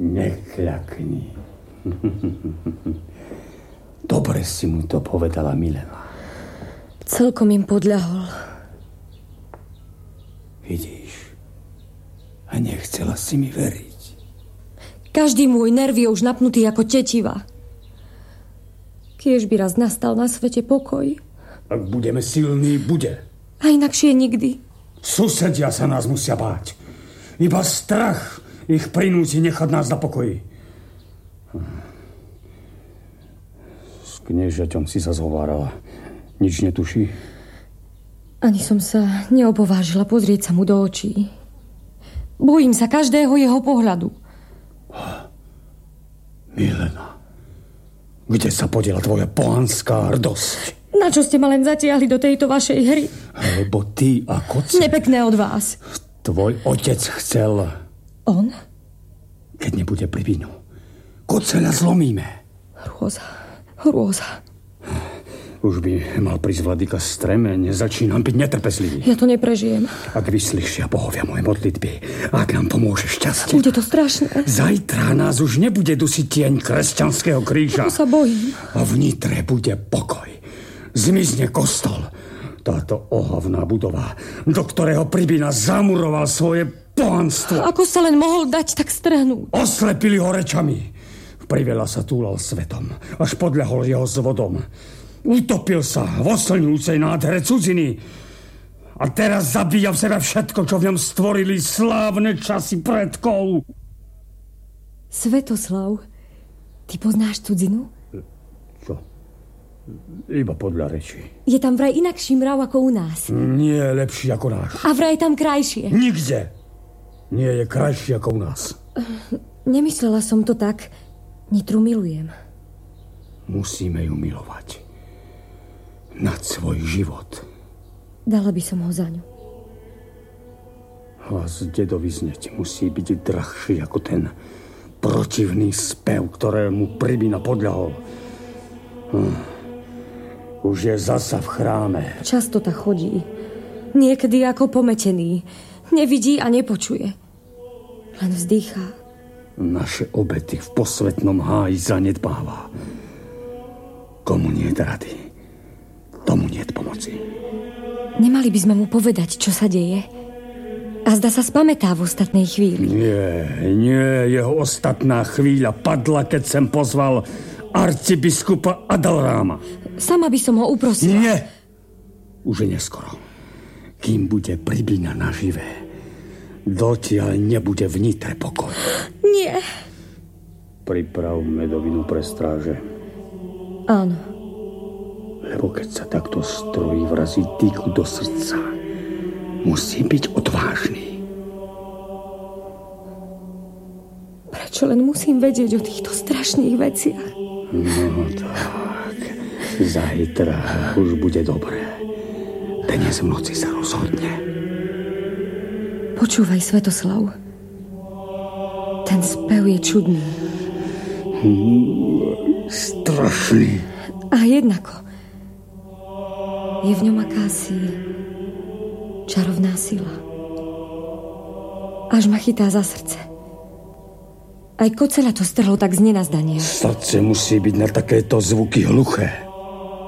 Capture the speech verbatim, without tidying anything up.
Nekľakni. Dobre si mu to povedala, Milena. Celkom im podľahol. Vidíš, a nechcela si mi veriť. Každý môj nerv je už napnutý ako tetiva. Kiež by raz nastal na svete pokoj. Ak budeme silní, bude. A inakšie nikdy. Susedia sa nás musia báť. Iba strach ich prinúti nechať nás na pokoji. S kniežaťom si sa zhovárala. Nič netuší? Ani som sa neopovážila pozrieť sa mu do očí. Bojím sa každého jeho pohľadu. Milena, kde sa podiela tvoja pohanská hrdosť? Na čo ste ma len zatiahli do tejto vašej hry? Lebo ty a Koceľ... Nepekné od vás. Tvoj otec chcel... On? Keď nebude pri vínu, Koceľa zlomíme. Hrôza, hrôza. Už by mal prísť vladyka Stremeň. Začínam byť netrpezlivý. Ja to neprežijem. Ak vyslyšia bohovia moje modlitby, ak nám pomôže šťastie... Bude to strašné. Zajtra nás už nebude dusiť tieň kresťanského kríža. To sa bojím. A v Nitre bude pokoj. Zmizne kostol. Táto ohavná budova, do ktorého Pribina zamuroval svoje pohanstvo. Ako sa len mohol dať tak strhnúť? Oslepili ho rečami. Priveľa sa túlal svetom, až podľahol jeho zvodom. Utopil sa v oslňujúcej nádhere cudziny. A teraz zabíja v sebe všetko, čo v ňom stvorili slávne časy predkov. Svetoslav, ty poznáš cudzinu? Čo? Iba podľa reči. Je tam vraj inakší mrav ako u nás. Nie je lepší ako náš. A vraj tam krajšie. Nikde nie je krajší ako u nás. Nemyslela som to tak. Nitru milujem. Musíme ju milovať. Nad svoj život. Dala by som ho za ňu. Hlas dedovizne ti musí byť drahší ako ten protivný spev, ktorému Pribina podľahol. Hm. Už je zasa v chráme. Často tak chodí. Niekedy ako pometený. Nevidí a nepočuje. Len vzdýchá. Naše obety v posvetnom háji zanedbáva. Komu nie je rady, tomu nie je pomoci. Nemali by sme mu povedať, čo sa deje? A zda sa spamätá v ostatnej chvíli. Nie, nie, jeho ostatná chvíľa padla, keď sem pozval arcibiskupa Adalráma. Sama by som ho uprosila. Nie, už je neskoro. Kým bude Pribina naživé, dotiaľ nebude v Nitre pokoj. Nie. Priprav medovinu pre stráže. Áno. Lebo keď sa takto strojí vrazí dýku do srdca, musí byť odvážny. Prečo len musím vedieť o týchto strašných veciach? No tak, zajtra už bude dobré. Dnes v noci sa rozhodne. Počúvaj, Svetoslav. Ten spev je čudný. Hmm, strašný. A jednako. Je v ňom akási čarovná sila. Až ma chytá za srdce. Aj Koceľa to strhlo tak z nenazdania. Srdce musí byť na takéto zvuky hluché.